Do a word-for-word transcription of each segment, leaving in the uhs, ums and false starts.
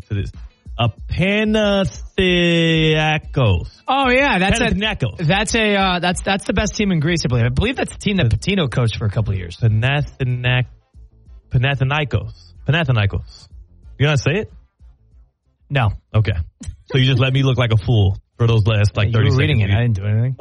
to this. A Panathinaikos. Oh yeah, that's Panathinaikos. a that's a uh, that's that's the best team in Greece, I believe. I believe that's the team that Patino coached for a couple of years. Panathinaik, Panathinaikos. Panathinaikos. You know how to say it? No. Okay. So you just let me look like a fool for those last like you thirty were seconds. reading it. I didn't do anything.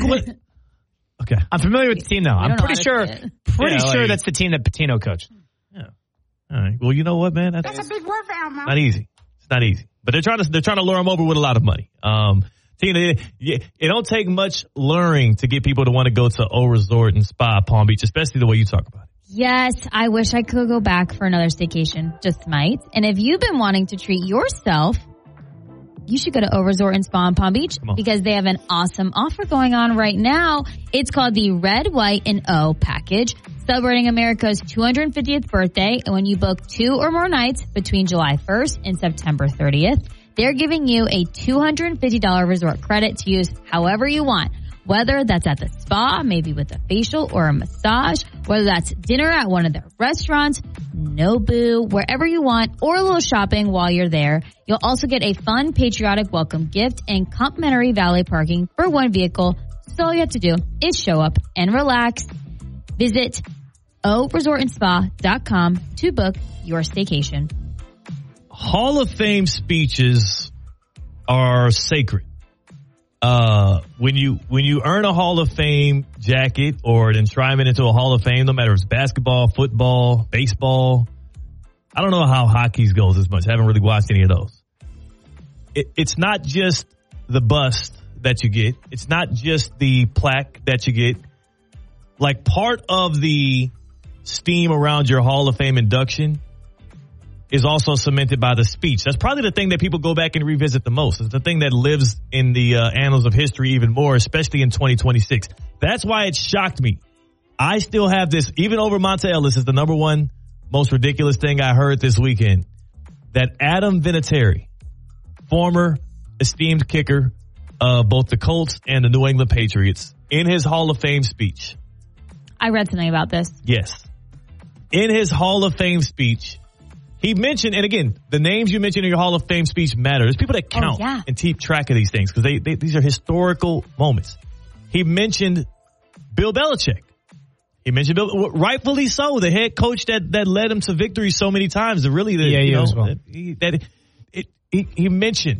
Okay. I'm familiar with the team though. I'm pretty sure pretty Yeah, sure like- that's the team that Patino coached. Yeah. All right. Well, you know what, man? That's, That's a big word for him, man. not easy. It's not easy. But they're trying to they're trying to lure him over with a lot of money. Um, Tina, it, it don't take much luring to get people to want to go to O Resort and Spa Palm Beach, especially the way you talk about it. Yes, I wish I could go back for another staycation. Just might. And if you've been wanting to treat yourself, you should go to O Resort and Spa in Palm Beach because they have an awesome offer going on right now. It's called the Red, White, and O package, celebrating America's two hundred fiftieth birthday. And when you book two or more nights between July first and September thirtieth, they're giving you a two hundred fifty dollars resort credit to use however you want. Whether that's at the spa, maybe with a facial or a massage, whether that's dinner at one of their restaurants, Nobu, wherever you want, or a little shopping while you're there. You'll also get a fun patriotic welcome gift and complimentary valet parking for one vehicle. So all you have to do is show up and relax. Visit o resort and spa dot com to book your staycation. Hall of Fame speeches are sacred. Uh, when you when you earn a Hall of Fame jacket or an enshrinement into a Hall of Fame, no matter if it's basketball, football, baseball, I don't know how hockey goes as much. I haven't really watched any of those. It, it's not just the bust that you get. It's not just the plaque that you get. Like part of the steam around your Hall of Fame induction is also cemented by the speech. That's probably the thing that people go back and revisit the most. It's the thing that lives in the uh, annals of history even more, especially in twenty twenty-six. That's why it shocked me. I still have this, even over Monta Ellis is the number one most ridiculous thing I heard this weekend, that Adam Vinatieri, former esteemed kicker of both the Colts and the New England Patriots, in his Hall of Fame speech. I read something about this. Yes. In his Hall of Fame speech, he mentioned, and again, the names you mentioned in your Hall of Fame speech matter. There's people that count oh, yeah. and keep track of these things because they, they these are historical moments. He mentioned Bill Belichick. He mentioned Bill, rightfully so, the head coach that, that led him to victory so many times. The, really, the, yeah, you you know, as well. that, he, that it, he, he mentioned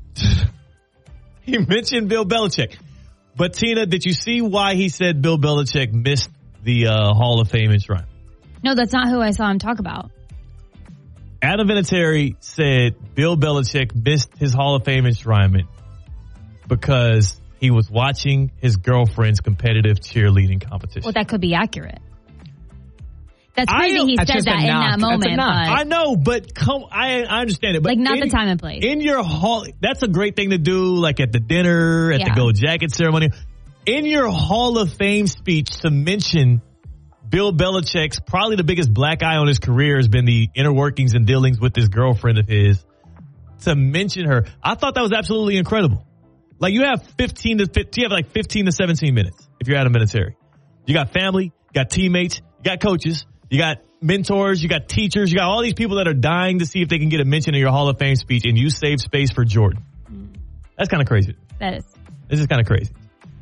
he mentioned Bill Belichick. But Tina, did you see why he said Bill Belichick missed the uh, Hall of Fame enshrinement? No, that's not who I saw him talk about. Adam Vinatieri said Bill Belichick missed his Hall of Fame enshrinement because he was watching his girlfriend's competitive cheerleading competition. Well, that could be accurate. That's crazy I, he that's said that in knock. that moment. That's a knock. But I know, but come, I, I understand it. But like not in, the time and place. In your hall, that's a great thing to do, like at the dinner, at Yeah. the gold jacket ceremony. In your Hall of Fame speech to mention Bill Belichick's probably the biggest black eye on his career has been the inner workings and dealings with this girlfriend of his. To mention her, I thought that was absolutely incredible. Like you have fifteen to you have like fifteen to seventeen minutes if you're Adam Vinatieri. You got family, you got teammates, you got coaches, you got mentors, you got teachers, you got all these people that are dying to see if they can get a mention in your Hall of Fame speech, and you save space for Jordan. That's kind of crazy. That is. This is kind of crazy.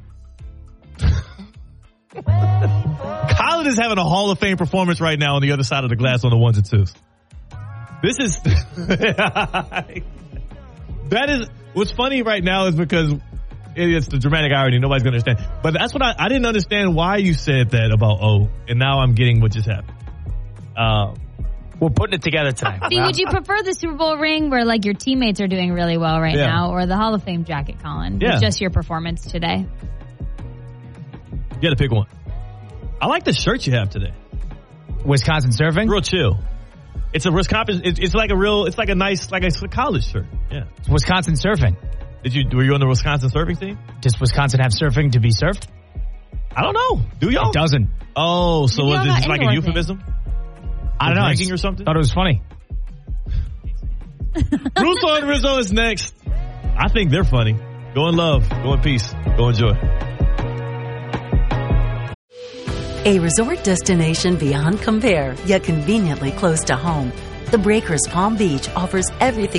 Colin is having a Hall of Fame performance right now on the other side of the glass on the ones and twos. This is that is what's funny right now is because it's the dramatic irony. Nobody's gonna understand, but that's what I, I didn't understand why you said that about O, and now I'm getting what just happened. Um, We're putting it together tonight. See, would you prefer the Super Bowl ring where like your teammates are doing really well right Yeah. now, or the Hall of Fame jacket, Colin? Yeah. With just your performance today. you got to pick one. I like the shirt you have today. Wisconsin surfing? Real chill. It's a Wisconsin. It's, it's like a real. It's like a nice, like a college shirt. Yeah. It's Wisconsin surfing. Did you? Were you on the Wisconsin surfing team? Does Wisconsin have surfing to be surfed? I don't know. Do y'all? It doesn't. Oh, so Maybe was y'all this got like a indoor euphemism? I don't know. I Drinking just or something? Thought it was funny. Russo and Rizzo is next. I think they're funny. Go in love. Go in peace. Go enjoy. A resort destination beyond compare, yet conveniently close to home. The Breakers Palm Beach offers everything